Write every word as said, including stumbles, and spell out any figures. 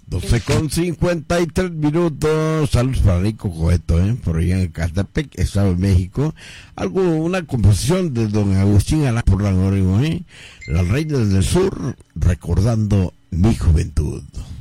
doce con cincuenta y tres minutos. Saludos para Rico Coeto, ¿eh? Por allá en Catepec, Estado de México. Algo, una composición de don Agustín Alá por la Oregón, ¿eh? La Reina del Sur, recordando mi juventud.